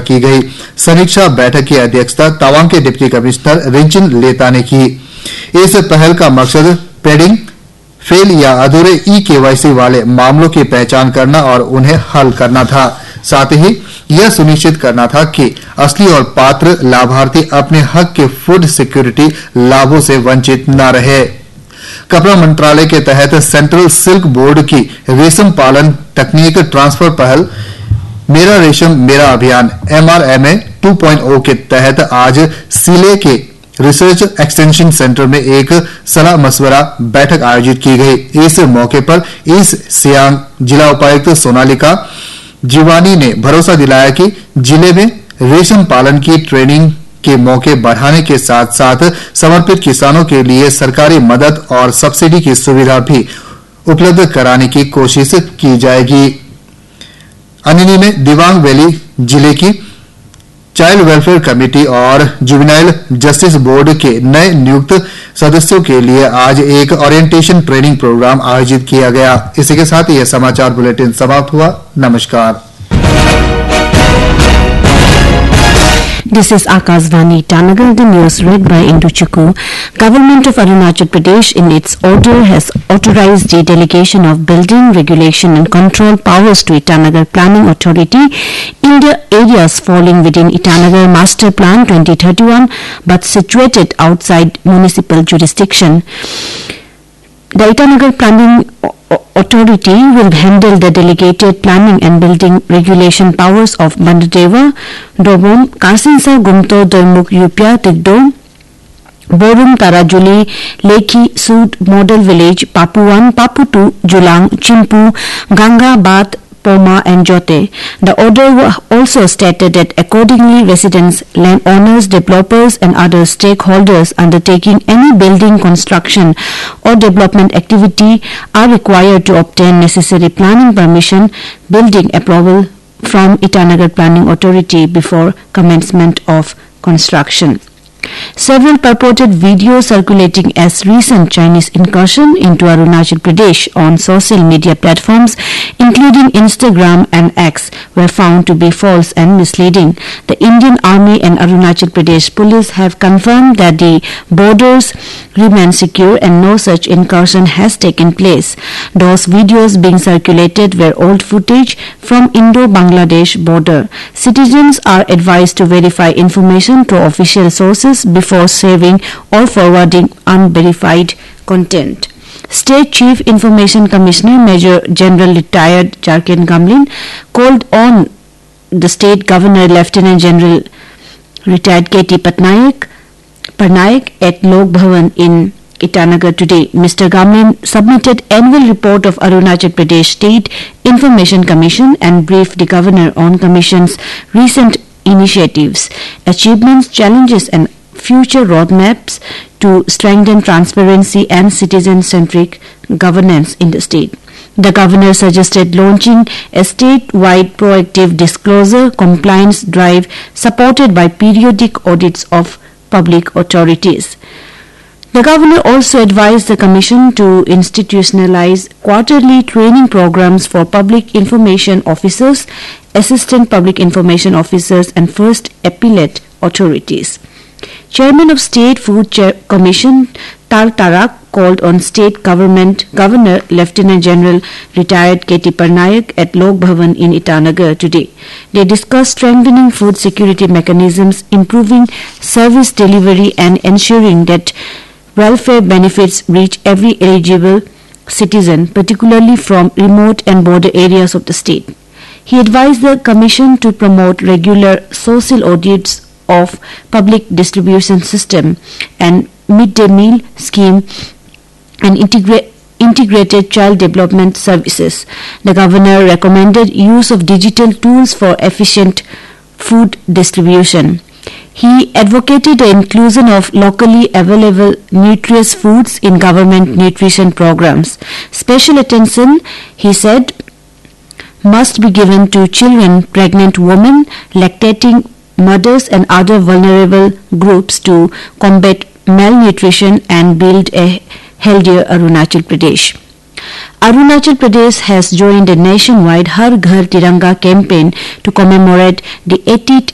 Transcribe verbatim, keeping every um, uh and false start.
की गई। समीक्षा बैठक की अध्यक्षता तवांग के डिप्टी कमिश्नर रिंचिन लेता ने की। इस पहल का मकसद पेंडिंग, फेल या अधूरे ई केवाईसी वाले मामलों की पहचान करना और उन्हें हल करना था। साथ ही यह सुनिश्चित करना था कि असली और पात्र लाभार्थी अपने हक के फूड सिक्योरिटी लाभों से वंचित न रहे। कपड़ा मंत्रालय के तहत सेंट्रल सिल्क बोर्ड की रेशम पालन तकनीक ट्रांसफर पहल मेरा रेशम मेरा अभियान M R M A two point ओ के तहत आज सिले के रिसर्च एक्सटेंशन सेंटर में एक सलाह मशवरा बैठक आयोजित की गई। इस मौके पर ईस्ट सियांग जिला उपायुक्त सोनालिका जीवानी ने भरोसा दिलाया कि जिले में रेशम पालन की ट्रेनिंग के मौके बढ़ाने के साथ साथ समर्पित किसानों के लिए सरकारी मदद और सब्सिडी की सुविधा भी उपलब्ध कराने की कोशिश की जाएगी। अनिनी में दिबांग वैली जिले की चाइल्ड वेलफेयर कमेटी और जुवेनाइल जस्टिस बोर्ड के नए नियुक्त सदस्यों के लिए आज एक ओरिएंटेशन ट्रेनिंग प्रोग्राम आयोजित किया गया। इसी के साथ यह समाचार बुलेटिन समाप्त हुआ। नमस्कार। This is Akashvani Tanagar, the news read by Indu Chukwu. Government of Arunachal Pradesh in its order has authorized the delegation of building, regulation and control powers to Itanagar Planning Authority in the areas falling within Itanagar Master Plan twenty thirty-one but situated outside municipal jurisdiction. The Itanagar Planning Authority will handle the delegated planning and building regulation powers of Bandadeva, Dobom, Kasinsa, Gumto, Doimuk, Yupia, Tigdo, Borum, Tarajuli, Lekhi, Sud, Model Village, Papu one, Papu two, Julang, Chimpu, Ganga, Bath, Poma and Jote. The order also stated that accordingly residents, landowners, developers and other stakeholders undertaking any building construction or development activity are required to obtain necessary planning permission, building approval from Itanagar Planning Authority before commencement of construction. Several purported videos circulating as recent Chinese incursion into Arunachal Pradesh on social media platforms, including Instagram and X, were found to be false and misleading. The Indian Army and Arunachal Pradesh Police have confirmed that the borders remain secure and no such incursion has taken place. Those videos being circulated were old footage from Indo-Bangladesh border. Citizens are advised to verify information to official sources before saving or forwarding unverified content. State Chief Information Commissioner Major General Retired Jarkin Gamlin called on the State Governor Lieutenant General Retired K T Patnaik Parnaik at Lok Bhavan in Itanagar today. Mister Gamlin submitted annual report of Arunachal Pradesh State Information Commission and briefed the Governor on Commission's recent initiatives, achievements, challenges and future roadmaps to strengthen transparency and citizen-centric governance in the state. The Governor suggested launching a state-wide proactive disclosure compliance drive supported by periodic audits of public authorities. The Governor also advised the Commission to institutionalize quarterly training programs for public information officers, assistant public information officers and first appellate authorities. Chairman of State Food Commission Tal Tarak called on State Government Governor Lieutenant General Retired K T Parnaik at Lok Bhavan in Itanagar today. They discussed strengthening food security mechanisms, improving service delivery and ensuring that welfare benefits reach every eligible citizen, particularly from remote and border areas of the state. He advised the Commission to promote regular social audits of public distribution system and midday meal scheme and integra- integrated child development services. The Governor recommended use of digital tools for efficient food distribution. He advocated the inclusion of locally available nutritious foods in government nutrition programs. Special attention, he said, must be given to children, pregnant women, lactating mothers and other vulnerable groups to combat malnutrition and build a healthier Arunachal Pradesh. Arunachal Pradesh has joined a nationwide Har Ghar Tiranga campaign to commemorate the eightieth